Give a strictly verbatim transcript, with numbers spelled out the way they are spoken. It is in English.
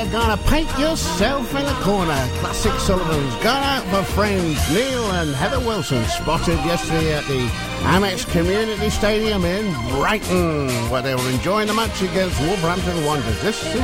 you're gonna paint yourself in a corner. Classic Sullivan's gone out for friends. Neil and Heather Wilson spotted yesterday at the Amex Community Stadium in Brighton, where they were enjoying the match against Wolverhampton Wanderers. This is